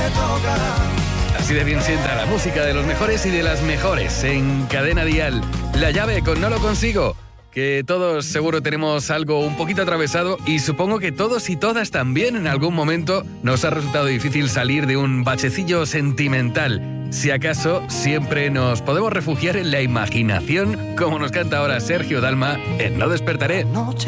Así de bien sienta la música de los mejores y de las mejores en Cadena Dial. La Llave con No lo consigo. Que todos seguro tenemos algo un poquito atravesado y supongo que todos y todas también en algún momento nos ha resultado difícil salir de un bachecillo sentimental. Si acaso, siempre nos podemos refugiar en la imaginación, como nos canta ahora Sergio Dalma en No despertaré.